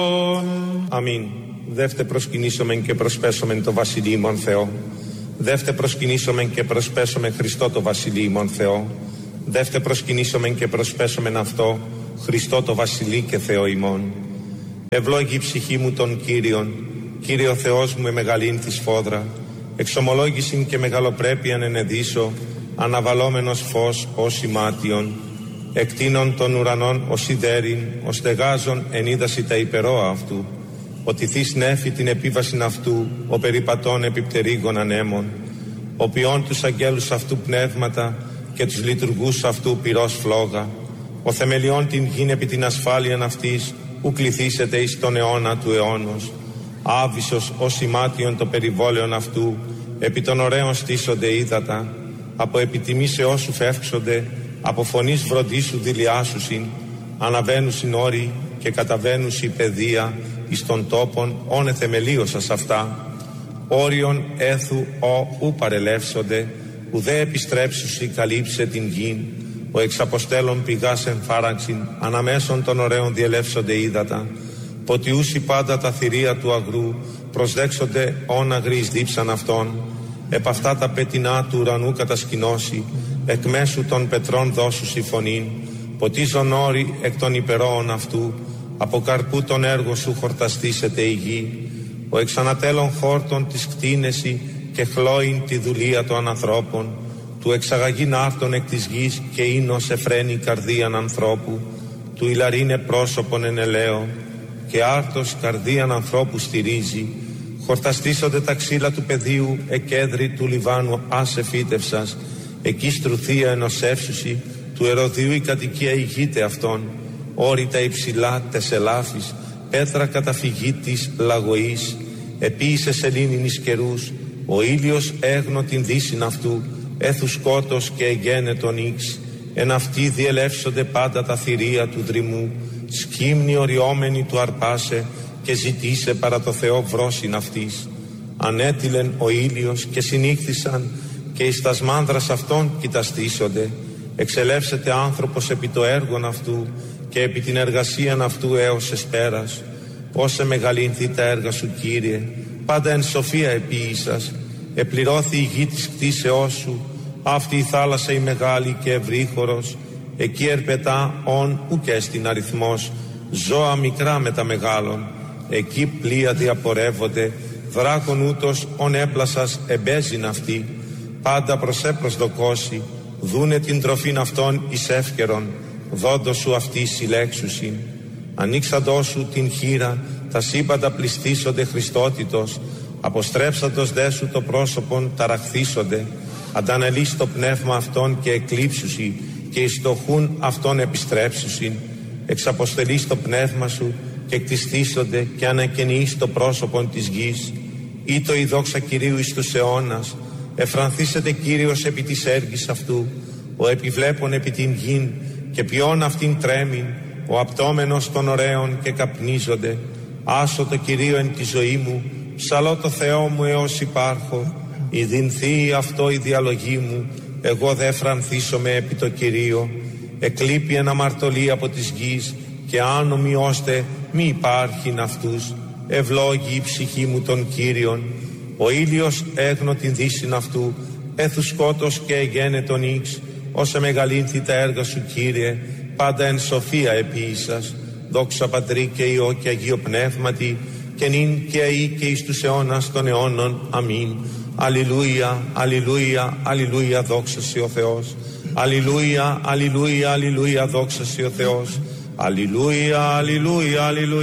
Αμήν. Δεύτε προσκυνήσομεν και προσπέσομεν το Βασιλείο ημών Θεό. Δεύτε προσκυνήσομεν και προσπέσομεν Χριστό το Βασιλείο ημών Θεό. Δεύτε προσκυνήσομεν και προσπέσομεν αυτό Χριστό το Βασιλεί και Θεό ημών. Ευλόγη η ψυχή μου τον Κύριον, Κύριο Θεός μου με μεγαλήν τη σφόδρα. Εξομολόγησιν και μεγαλοπρέπειαν ενεδίσω, αναβαλόμενος φως ως ημάτιον. Εκτείνων των ουρανών ως ιδέριν, ως στεγάζων ενίδαση τα υπερόα αυτού. Ότι θείς νέφη την επίβασιν αυτού, ο περιπατών επιπτερίγων ανέμων. Ο ποιών τους αγγέλους αυτού πνεύματα και τους λειτουργούς αυτού πυρός φλόγα. Ο θεμελιών την γην επί την ασφάλειαν αυτής, ου κληθήσετε εις τον αιώνα του αιώνος. Άβυσος ως ημάτιον το περιβόλαιον αυτού, επί των ωραίων στήσονται ύδατα. Από επιτιμήσεώς σου φεύξονται, από φωνής βροντίσου δηλιάσουσιν. Αναβαίνουσιν όροι και καταβαίνουσι παιδεία εις των τόπων όνε θεμελίωσας αυτά. Όριον έθου ου παρελεύσονται, ουδέ επιστρέψουσι καλύψε την γην. Ο εξαποστέλων πηγάς εμφάραξιν, αναμέσων των ωραίων διελεύσονται ύδατα. Ποτιούσι πάντα τα θηρία του αγρού, προσδέξονται όν αγρείς δίψαν αυτών. Επ' αυτά τα πετεινά του ουρανού κατασκηνώσει, εκ μέσου των πετρών δώσουσι φωνήν. Ποτίζον όροι εκ των υπερόων αυτού, από καρπού τον έργο σου χορταστήσεται η γη. Ο εξανατέλων χόρτων της κτίνεση και χλώην τη δουλεία των ανθρώπων. Του εξαγαγήν άρτων εκ της γης και ίνος εφραίνει καρδίαν ανθρώπου. Του ηλαρίνε πρόσωπον εν ελαίο και άρτος καρδίαν ανθρώπου στηρίζει. Χορταστήσονται τα ξύλα του πεδίου, εκέδρη του Λιβάνου άσε φύτευσας. Εκεί στρουθία ενωσεύσουσι, του Εροδίου η κατοικία ηγείται αυτών. Όρητα υψηλά τεσελάφης, πέτρα καταφυγή της λαγωής. Επίησε σελήνην εις καιρούς, ο ήλιος έγνω την δύσιν αυτού. Έθου σκότος και εγένε τον ίξ. Εν αυτοί διελεύσονται πάντα τα θηρία του δρυμού. Σκύμνη οριόμενη του αρπάσε και ζητήσε παρά το Θεό βρόσιν αυτής. Ανέτειλεν ο ήλιος και συνήχθησαν και εις τας μάνδρας αυτών κοιταστήσονται. Εξελεύσεται άνθρωπος επί το έργον αυτού και επί την εργασίαν αυτού έως εσπέρας. Όσε μεγαλύνθη τα έργα σου, Κύριε, πάντα εν σοφία επίησας. Επληρώθη η γη της κτίσεώς σου, αυτή η θάλασσα η μεγάλη και ευρύχωρος. Εκεί ερπετά ον ουκ έστιν αριθμός, ζώα μικρά με τα μεγάλων. Εκεί πλοία διαπορεύονται, δράκον ούτως ον έπλασας εμπέζειν αυτή. Πάντα προσδοκώσει, δούνε την τροφήν αυτών εις εύκαιρον, δόντος σου αυτή συλλέξουσιν. Ανοίξαντός σου την χείρα, τα σύμπαντα πληστήσονται Χριστότητος. Αποστρέψαντος δε σου το πρόσωπον ταραχθήσονται. Αντανελείς το πνεύμα αυτών και εκλείψουσι και εις το χούν αυτών επιστρέψουσιν. Εξαποστελείς το πνεύμα σου και κτιστήσονται και ανακαινείς το πρόσωπον της γης. Ήτο η δόξα Κυρίου εις τους αιώνας. Εφρανθήσεται Κύριος επί της έργης αυτού. Ο επιβλέπων επί την γην και ποιόν αυτήν τρέμην. Ο απτόμενος των ωραίων και καπνίζονται. Άσω το Κυρίο εν τη ζωή μου, ψαλώ το Θεό μου έως υπάρχω. Ιδυνθεί αυτό η διαλογή μου, εγώ δε φρανθήσομαι επί το Κυρίο. Εκλείπει ένα αμαρτωλή από της γης και άνομοι ώστε μη υπάρχειν αυτούς. Ευλόγη η ψυχή μου τον Κύριον. Ο ήλιος έγνω την δύσιν αυτού, έθου σκότος και εγένε τον ίξ. Όσε μεγαλύνθη τα έργα σου, Κύριε, πάντα εν σοφία επίησας. Δόξα Πατρί και Υιό και Αγίο Πνεύματι, και νυν και αεί και εις τους αιώνας των αιώνων. Αμήν. Αλληλούια, αλληλούια, αλληλούια, δόξα σοι ο Θεός. Αλληλούια, αλληλούια, αλληλούια, δόξα σοι ο Θεός. Αλληλούια, αλληλούια, αλληλούια.